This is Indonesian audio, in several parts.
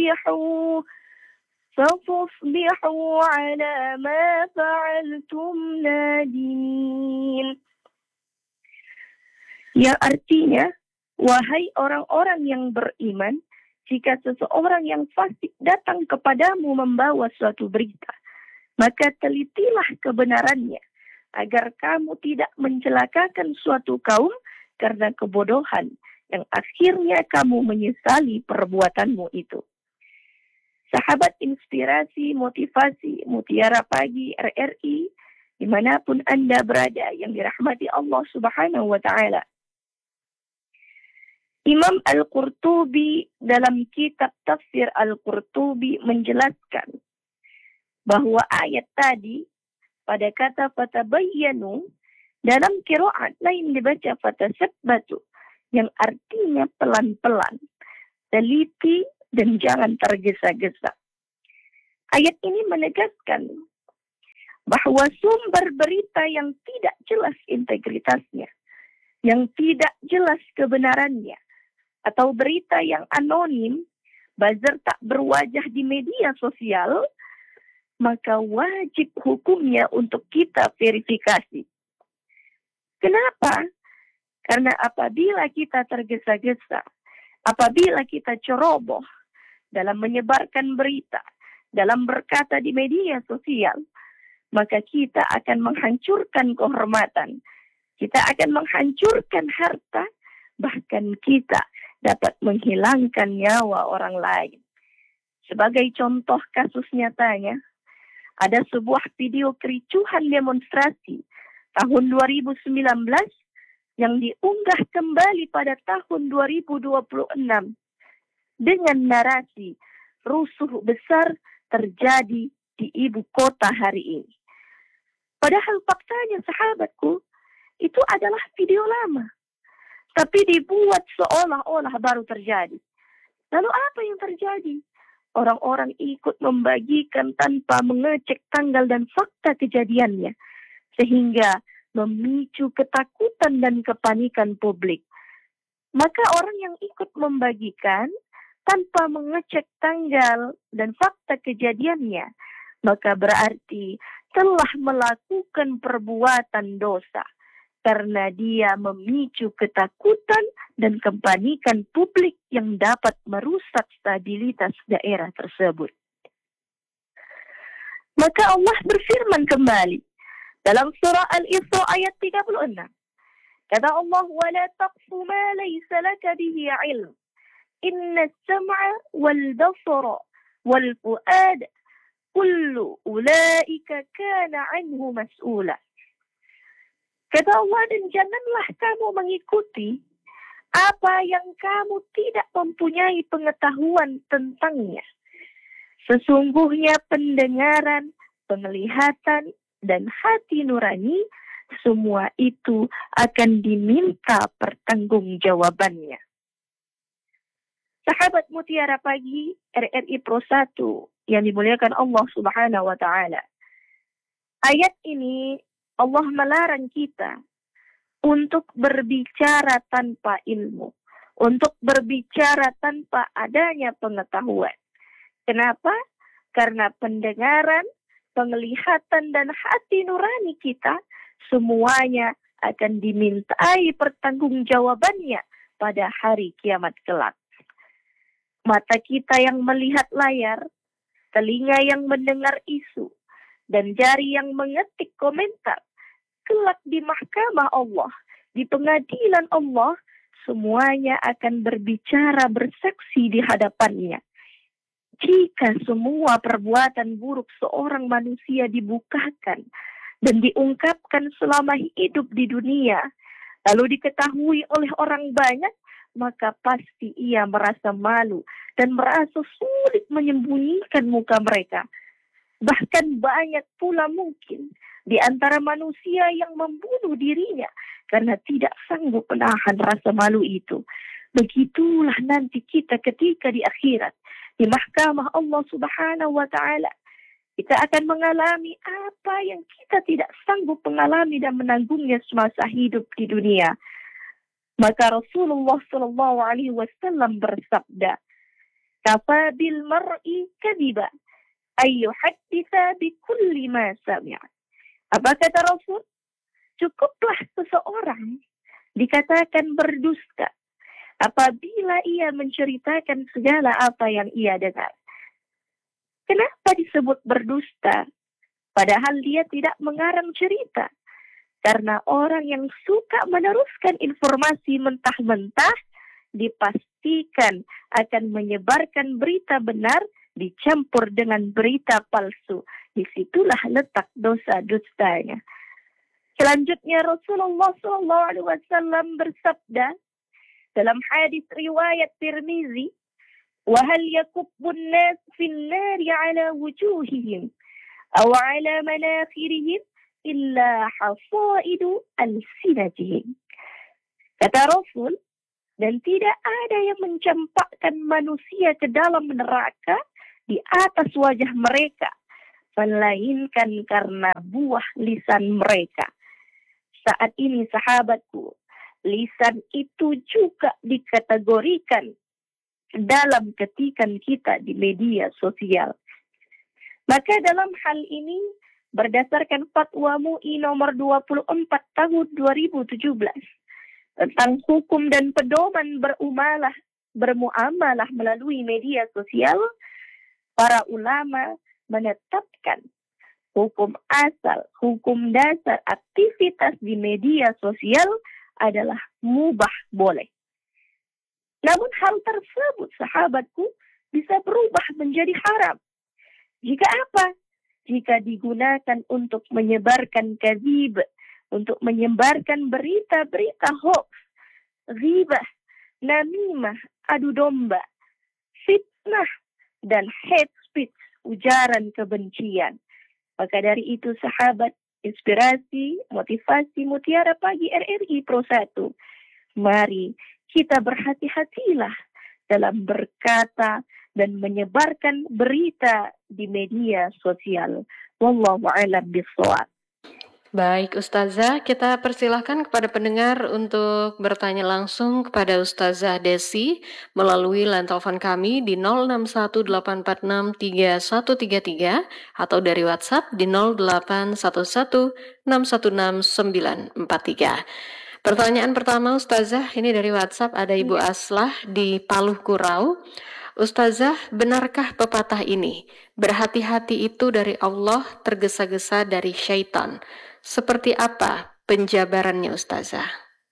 فتصبحوا على ما فعلتم نادمين. Yang artinya, wahai orang-orang yang beriman, jika seseorang yang fasik datang kepadamu membawa suatu berita, maka telitilah kebenarannya, agar kamu tidak mencelakakan suatu kaum karena kebodohan, yang akhirnya kamu menyesali perbuatanmu itu. Sahabat inspirasi, motivasi, Mutiara Pagi RRI, dimanapun Anda berada yang dirahmati Allah Subhanahu wa Ta'ala. Imam Al-Qurtubi dalam kitab Tafsir Al-Qurtubi menjelaskan bahwa ayat tadi pada kata fatabayyanu dalam qiraat lain dibaca fatasabbatu, yang artinya pelan-pelan, teliti dan jangan tergesa-gesa. Ayat ini menegaskan bahwa sumber berita yang tidak jelas integritasnya, yang tidak jelas kebenarannya, atau berita yang anonim, buzzer tak berwajah di media sosial, maka wajib hukumnya untuk kita verifikasi. Kenapa? Karena apabila kita tergesa-gesa, apabila kita ceroboh dalam menyebarkan berita, dalam berkata di media sosial, maka kita akan menghancurkan kehormatan, kita akan menghancurkan harta, bahkan kita dapat menghilangkan nyawa orang lain. Sebagai contoh kasus nyatanya, ada sebuah video kericuhan demonstrasi tahun 2019 yang diunggah kembali pada tahun 2026 dengan narasi rusuh besar terjadi di ibu kota hari ini. Padahal faktanya sahabatku, itu adalah video lama, tapi dibuat seolah-olah baru terjadi. Lalu apa yang terjadi? Orang-orang ikut membagikan tanpa mengecek tanggal dan fakta kejadiannya, sehingga memicu ketakutan dan kepanikan publik. Maka orang yang ikut membagikan tanpa mengecek tanggal dan fakta kejadiannya, maka berarti telah melakukan perbuatan dosa, karena dia memicu ketakutan dan kepanikan publik yang dapat merusak stabilitas daerah tersebut. Maka Allah berfirman kembali dalam surah Al-Isra ayat 36. Kata Allah, وَلَا تَقْفُ مَا لَيْسَ لَكَ بِهِ عِلْمٍ إِنَّ السَّمْعَ وَالْبَصَرَ وَالْفُؤَادَ كُلُّ أُولَئِكَ كَانَ عَنْهُ مَسْئُولًا. Kata Allah, dan janganlah kamu mengikuti apa yang kamu tidak mempunyai pengetahuan tentangnya. Sesungguhnya pendengaran, penglihatan, dan hati nurani, semua itu akan diminta pertanggungjawabannya. Sahabat Mutiara Pagi RRI Pro 1 yang dimuliakan Allah Subhanahu wa Ta'ala. Ayat ini Allah melarang kita untuk berbicara tanpa ilmu, untuk berbicara tanpa adanya pengetahuan. Kenapa? Karena pendengaran, penglihatan, dan hati nurani kita semuanya akan dimintai pertanggungjawabannya pada hari kiamat kelak. Mata kita yang melihat layar, telinga yang mendengar isu, dan jari yang mengetik komentar, kelak di mahkamah Allah, di pengadilan Allah, semuanya akan berbicara bersaksi di hadapannya. Jika semua perbuatan buruk seorang manusia dibukakan dan diungkapkan selama hidup di dunia, lalu diketahui oleh orang banyak, maka pasti ia merasa malu dan merasa sulit menyembunyikan muka mereka. Bahkan banyak pula mungkin di antara manusia yang membunuh dirinya karena tidak sanggup menahan rasa malu itu. Begitulah nanti kita ketika di akhirat, di mahkamah Allah Subhanahu wa Ta'ala, kita akan mengalami apa yang kita tidak sanggup mengalami dan menanggungnya semasa hidup di dunia. Maka Rasulullah SAW bersabda, Kafa bil mar'i kadhiba ayyuhadditha bikulli ma sami'a. Apa kata Rasul? Cukuplah seseorang dikatakan berdusta apabila ia menceritakan segala apa yang ia dengar. Kenapa disebut berdusta? Padahal dia tidak mengarang cerita. Karena orang yang suka meneruskan informasi mentah-mentah dipastikan akan menyebarkan berita benar dicampur dengan berita palsu. Disitulah letak dosa dustanya. Selanjutnya Rasulullah SAW bersabda dalam hadis riwayat Tirmizi, "Wa hal yakubbun nas fin nari ala wujuhihim aw ala manakhirihim illa hasaidu alsinatihim." Kata Rasul, dan tidak ada yang mencampakkan manusia ke dalam neraka di atas wajah mereka, melainkan karena buah lisan mereka. Saat ini sahabatku, lisan itu juga dikategorikan dalam ketikan kita di media sosial. Maka dalam hal ini, berdasarkan fatwa MUI nomor 24 tahun 2017, tentang hukum dan pedoman bermuamalah melalui media sosial, para ulama menetapkan hukum asal, hukum dasar aktivitas di media sosial adalah mubah boleh. Namun hal tersebut, sahabatku, bisa berubah menjadi haram. Jika apa? Jika digunakan untuk menyebarkan kadzib, untuk menyebarkan berita-berita hoax, ghibah, namimah, adu domba, fitnah, dan hate speech, ujaran kebencian. Maka dari itu sahabat, inspirasi, motivasi Mutiara Pagi RRI Pro 1, mari kita berhati-hatilah dalam berkata dan menyebarkan berita di media sosial. Wallahu a'lam bishawab. Baik Ustazah, kita persilahkan kepada pendengar untuk bertanya langsung kepada Ustazah Desi melalui line telepon kami di 0618463133 atau dari WhatsApp di 0811616943. Pertanyaan pertama Ustazah, ini dari WhatsApp ada Ibu Aslah di Paluh Kurau. Ustazah, benarkah pepatah ini? Berhati-hati itu dari Allah, tergesa-gesa dari syaitan. Seperti apa penjabarannya Ustazah?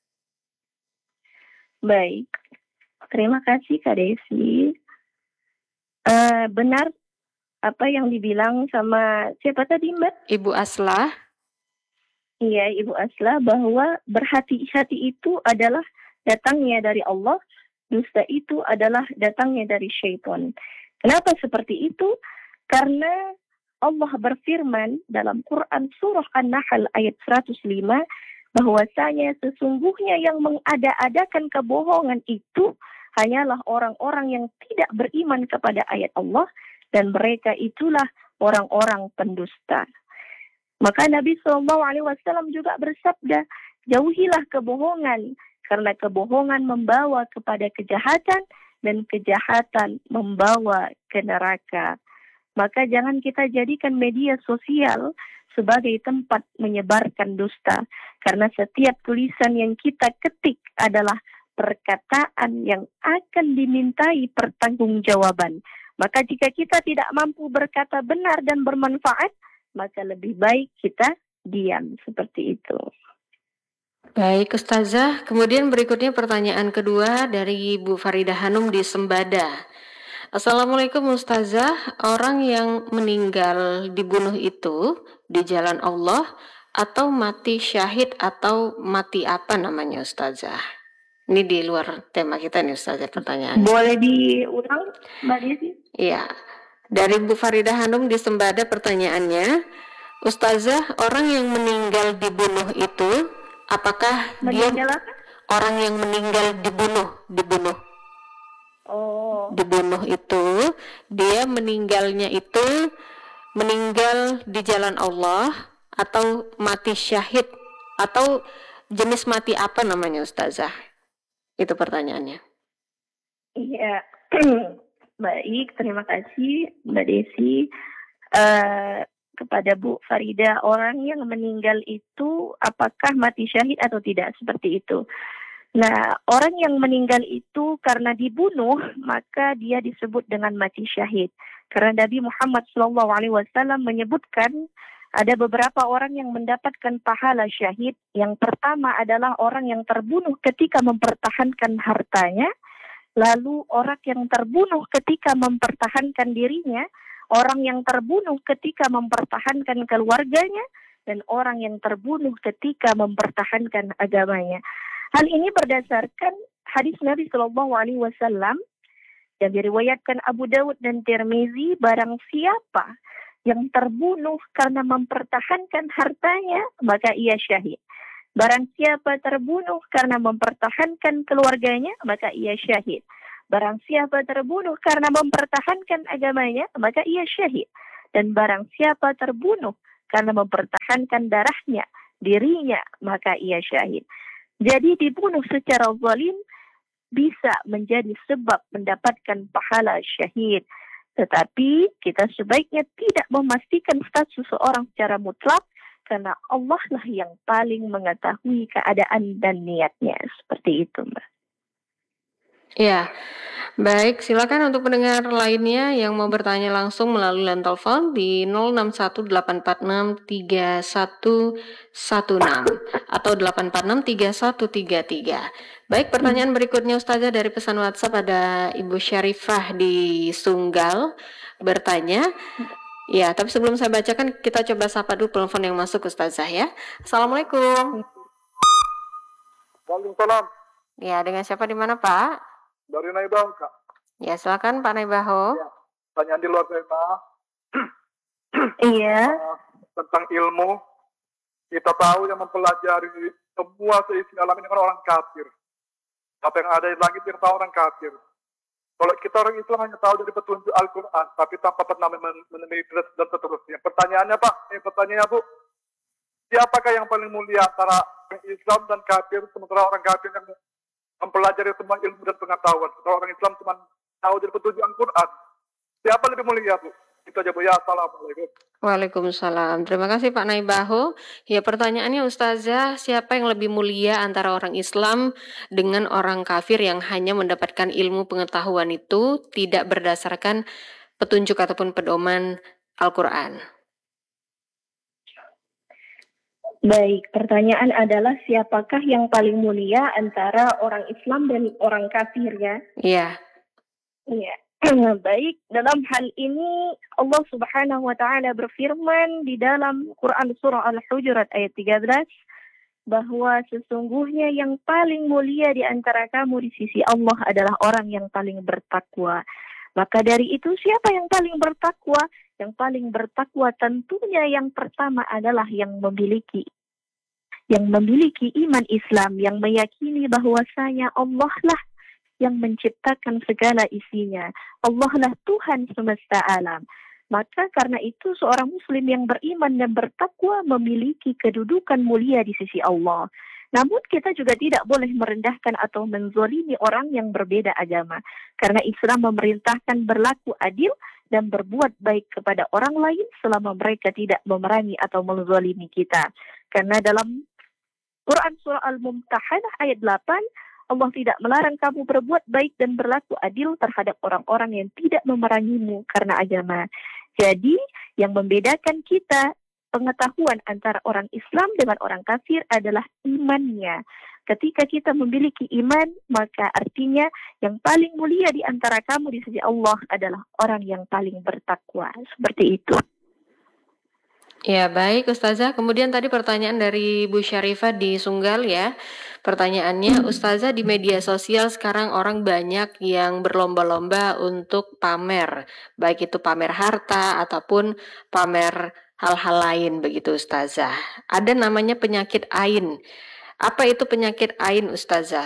Baik, terima kasih Kak Desi. Benar apa yang dibilang sama siapa tadi Mbak? Ibu Aslah. Iya, Ibu Aslah, bahwa berhati-hati itu adalah datangnya dari Allah, dusta itu adalah datangnya dari syaitan. Kenapa seperti itu? Karena Allah berfirman dalam Quran surah An-Nahl ayat 105 bahwasanya sesungguhnya yang mengada-adakan kebohongan itu hanyalah orang-orang yang tidak beriman kepada ayat Allah dan mereka itulah orang-orang pendusta. Maka Nabi SAW juga bersabda, jauhilah kebohongan karena kebohongan membawa kepada kejahatan dan kejahatan membawa ke neraka. Maka jangan kita jadikan media sosial sebagai tempat menyebarkan dusta. Karena setiap tulisan yang kita ketik adalah perkataan yang akan dimintai pertanggungjawaban. Maka jika kita tidak mampu berkata benar dan bermanfaat, maka lebih baik kita diam seperti itu. Baik Ustazah, kemudian berikutnya pertanyaan kedua dari Bu Faridah Hanum di Sembada. Assalamualaikum Ustazah, orang yang meninggal dibunuh itu di jalan Allah atau mati syahid atau mati apa namanya Ustazah? Ini di luar tema kita nih Ustazah pertanyaan. Boleh diulang Mbak Desi? Iya, dari Bu Faridah Hanum di Sembada pertanyaannya, Ustazah, orang yang meninggal dibunuh itu apakah meninggal dia orang yang meninggal dibunuh? Dibunuh itu, dia meninggalnya itu meninggal di jalan Allah atau mati syahid atau jenis mati apa namanya Ustazah? Itu pertanyaannya. Iya. Baik, terima kasih Mbak Desi. Kepada Bu Farida, orang yang meninggal itu apakah mati syahid atau tidak, seperti itu. Nah, orang yang meninggal itu karena dibunuh, maka dia disebut dengan mati syahid. Karena Nabi Muhammad SAW menyebutkan ada beberapa orang yang mendapatkan pahala syahid. Yang pertama adalah orang yang terbunuh ketika mempertahankan hartanya, lalu orang yang terbunuh ketika mempertahankan dirinya, orang yang terbunuh ketika mempertahankan keluarganya, dan orang yang terbunuh ketika mempertahankan agamanya. Hal ini berdasarkan hadis Nabi Shallallahu Alaihi Wasallam yang diriwayatkan Abu Dawud dan Tirmizi, barang siapa yang terbunuh karena mempertahankan hartanya, maka ia syahid. Barang siapa terbunuh karena mempertahankan keluarganya, maka ia syahid. Barang siapa terbunuh karena mempertahankan agamanya, maka ia syahid. Dan barang siapa terbunuh karena mempertahankan darahnya, dirinya, maka ia syahid. Jadi dibunuh secara zalim bisa menjadi sebab mendapatkan pahala syahid. Tetapi kita sebaiknya tidak memastikan status seseorang secara mutlak, karena Allah lah yang paling mengetahui keadaan dan niatnya. Seperti itu, Mbak. Ya, baik. Silakan untuk pendengar lainnya yang mau bertanya langsung melalui line telepon di 0618463116 atau 8463133. Baik, pertanyaan berikutnya Ustazah dari pesan WhatsApp ada Ibu Syarifah di Sunggal bertanya. Ya, tapi sebelum saya bacakan, kita coba sapa dulu telepon yang masuk Ustazah ya. Assalamualaikum. Waalaikumsalam. Ya, dengan siapa di mana Pak? Dari Naibaho, Kak. Ya, silakan Pak Naibaho. Ya, pertanyaan di luar tema. Iya. Tentang ilmu. Kita tahu yang mempelajari semua seisi alam ini kan orang kafir. Apa yang ada di langit kita tahu orang kafir. Kalau kita orang Islam hanya tahu dari petunjuk Al-Quran, tapi tanpa pernah menemui dan seterusnya. Pertanyaannya Pak, pertanyaannya Bu, siapakah yang paling mulia antara orang Islam dan kafir, sementara orang kafir yang mempelajari semua ilmu dan pengetahuan. Sementara orang Islam cuma tahu dari petunjuk Al-Quran. Siapa lebih mulia Bu? Itu aja Bu ya. Assalamualaikum. Waalaikumsalam. Terima kasih Pak Naibaho. Ya, pertanyaannya Ustazah, siapa yang lebih mulia antara orang Islam dengan orang kafir yang hanya mendapatkan ilmu pengetahuan itu tidak berdasarkan petunjuk ataupun pedoman Al-Quran? Baik, pertanyaan adalah siapakah yang paling mulia antara orang Islam dan orang kafir ya? Iya. Iya. Baik, dalam hal ini Allah Subhanahu wa taala berfirman di dalam Quran surah Al-Hujurat ayat 13 bahwa sesungguhnya yang paling mulia di antara kamu di sisi Allah adalah orang yang paling bertakwa. Maka dari itu siapa yang paling bertakwa? Yang paling bertakwa tentunya yang pertama adalah yang memiliki iman Islam, yang meyakini bahwasanya Allah lah yang menciptakan segala isinya. Allah lah Tuhan semesta alam. Maka karena itu seorang muslim yang beriman dan bertakwa memiliki kedudukan mulia di sisi Allah. Namun kita juga tidak boleh merendahkan atau menzolimi orang yang berbeda agama. Karena Islam memerintahkan berlaku adil dan berbuat baik kepada orang lain selama mereka tidak memerangi atau menzolimi kita. Karena dalam Quran surah Al-Mumtahanah ayat 8, Allah tidak melarang kamu berbuat baik dan berlaku adil terhadap orang-orang yang tidak memerangimu karena agama. Jadi, yang membedakan kita pengetahuan antara orang Islam dengan orang kafir adalah imannya. Ketika kita memiliki iman, maka artinya yang paling mulia di antara kamu di sisi Allah adalah orang yang paling bertakwa. Seperti itu. Ya, baik Ustazah. Kemudian tadi pertanyaan dari Bu Syarifah di Sunggal ya. Pertanyaannya, Ustazah, di media sosial sekarang orang banyak yang berlomba-lomba untuk pamer. Baik itu pamer harta ataupun pamer hal-hal lain begitu Ustazah. Ada namanya penyakit ain. Apa itu penyakit ain Ustazah?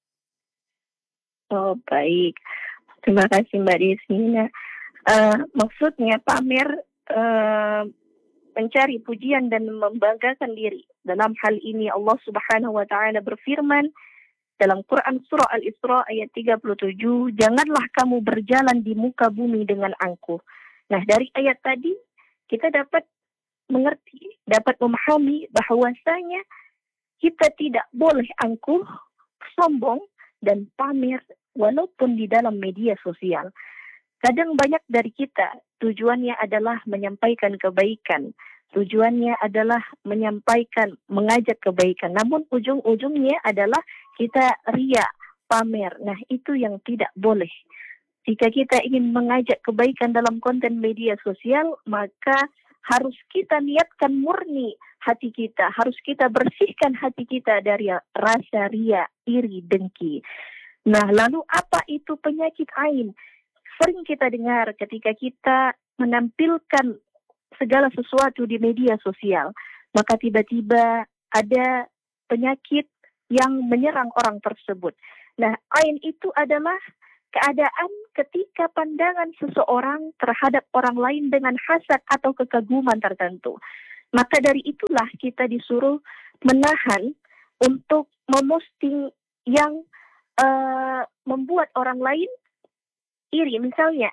Oh, baik. Terima kasih Mbak Desina. Maksudnya pamer mencari pujian dan membanggakan diri. Dalam hal ini Allah Subhanahu wa taala berfirman, dalam Quran surah Al-Isra ayat 37, janganlah kamu berjalan di muka bumi dengan angkuh. Nah, dari ayat tadi kita dapat mengerti, dapat memahami bahwasanya kita tidak boleh angkuh, sombong, dan pamer walaupun di dalam media sosial. Kadang banyak dari kita tujuannya adalah menyampaikan kebaikan, tujuannya adalah mengajak kebaikan, namun ujung-ujungnya adalah kita ria, pamer. Nah, itu yang tidak boleh. Jika kita ingin mengajak kebaikan dalam konten media sosial, maka harus kita niatkan murni hati kita, harus kita bersihkan hati kita dari rasa ria, iri, dengki. Nah, lalu apa itu penyakit ain? Sering kita dengar ketika kita menampilkan segala sesuatu di media sosial, maka tiba-tiba ada penyakit yang menyerang orang tersebut. Nah, ain itu adalah keadaan ketika pandangan seseorang terhadap orang lain dengan hasad atau kekaguman tertentu. Maka dari itulah kita disuruh menahan untuk memosting yang membuat orang lain iri. Misalnya,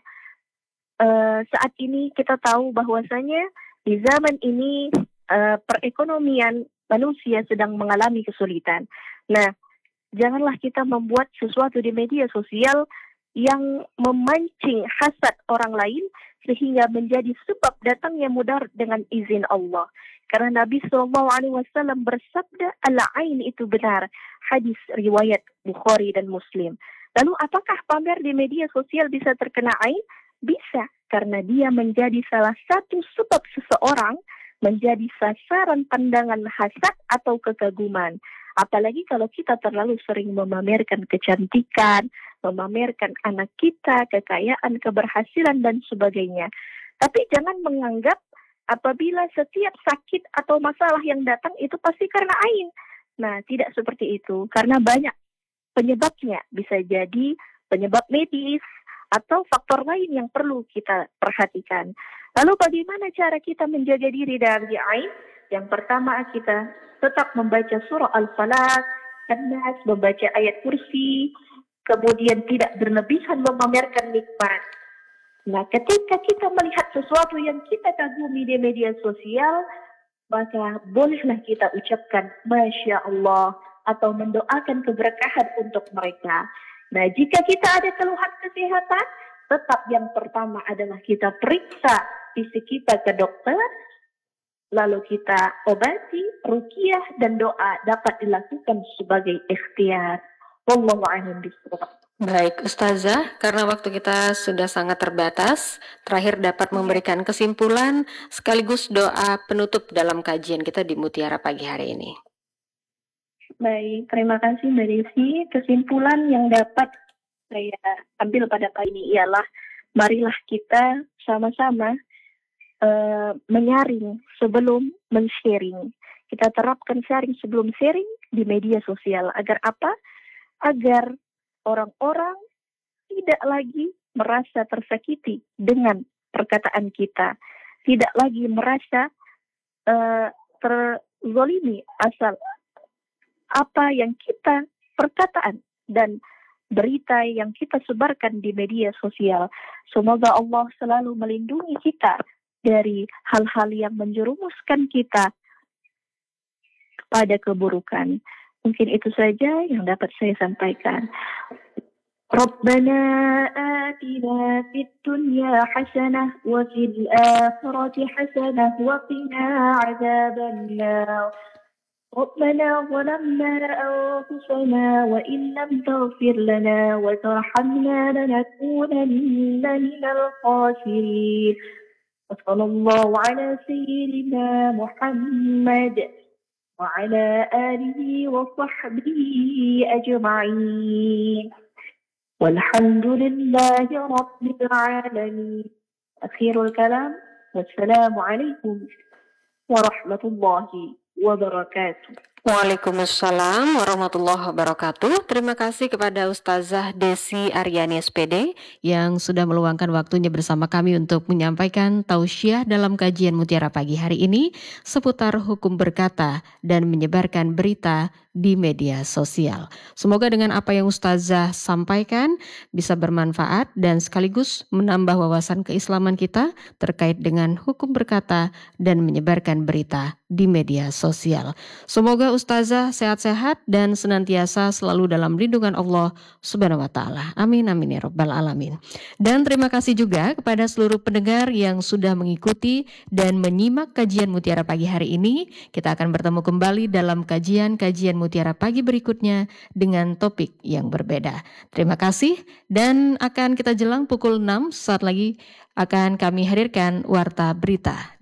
saat ini kita tahu bahwasanya di zaman ini perekonomian manusia sedang mengalami kesulitan. Nah, janganlah kita membuat sesuatu di media sosial yang memancing hasad orang lain sehingga menjadi sebab datangnya mudarat dengan izin Allah. Karena Nabi SAW bersabda, al-ain itu benar. Hadis riwayat Bukhari dan Muslim. Lalu apakah pamer di media sosial bisa terkena ain? Bisa, karena dia menjadi salah satu sebab seseorang menjadi sasaran pandangan hasad atau kekaguman. Apalagi kalau kita terlalu sering memamerkan kecantikan, memamerkan anak kita, kekayaan, keberhasilan, dan sebagainya. Tapi jangan menganggap apabila setiap sakit atau masalah yang datang itu pasti karena ain. Nah, tidak seperti itu. Karena banyak penyebabnya. Bisa jadi penyebab medis atau faktor lain yang perlu kita perhatikan. Lalu bagaimana cara kita menjaga diri dari ain? Yang pertama, kita tetap membaca surah Al-Falaq, An-Nas, membaca ayat kursi, kemudian tidak berlebihan memamerkan nikmat. Nah, ketika kita melihat sesuatu yang kita kagumi di media sosial, maka bolehlah kita ucapkan Masya Allah atau mendoakan keberkahan untuk mereka. Nah, jika kita ada keluhan kesehatan, tetap yang pertama adalah kita periksa fisik kita ke dokter, lalu kita obati, ruqyah, dan doa dapat dilakukan sebagai ikhtiar. Wallahu a'lam bishawab. Baik, Ustazah, karena waktu kita sudah sangat terbatas, terakhir dapat memberikan kesimpulan sekaligus doa penutup dalam kajian kita di Mutiara pagi hari ini. Baik, terima kasih Mbak Desi. Kesimpulan yang dapat saya ambil pada kali ini ialah marilah kita sama-sama menyaring sebelum men-sharing. Kita terapkan sharing sebelum sharing di media sosial. Agar apa? Agar orang-orang tidak lagi merasa tersakiti dengan perkataan kita. Tidak lagi merasa terzolimi asal apa yang kita perkataan dan berita yang kita sebarkan di media sosial. Semoga Allah selalu melindungi kita dari hal-hal yang menjerumuskan kita kepada keburukan. Mungkin itu saja yang dapat saya sampaikan. Rabbana atina fid dunya hasanah wa fil akhirati hasanah wa qina adzaban nar. ربنا ظلمنا أنفسنا وإن لم تغفر لنا وترحمنا لنكونن من الخاسرين وصلى الله على سيدنا محمد وعلى آله وصحبه أجمعين والحمد لله رب العالمين. أخير الكلام والسلام عليكم ورحمة الله wabarakatuh. Waalaikumsalam warahmatullahi wabarakatuh. Terima kasih kepada Ustazah Desi Aryani SPD yang sudah meluangkan waktunya bersama kami untuk menyampaikan tausiah dalam kajian Mutiara pagi hari ini seputar hukum berkata dan menyebarkan berita di media sosial. Semoga dengan apa yang Ustazah sampaikan bisa bermanfaat dan sekaligus menambah wawasan keislaman kita terkait dengan hukum berkata dan menyebarkan berita di media sosial. Semoga Ustazah sehat-sehat dan senantiasa selalu dalam lindungan Allah Subhanahu wa taala. Amin amin ya rabbal alamin. Dan terima kasih juga kepada seluruh pendengar yang sudah mengikuti dan menyimak kajian Mutiara Pagi hari ini. Kita akan bertemu kembali dalam kajian Mutiara Pagi berikutnya dengan topik yang berbeda. Terima kasih dan akan kita jelang pukul 6 saat lagi akan kami hadirkan Warta Berita.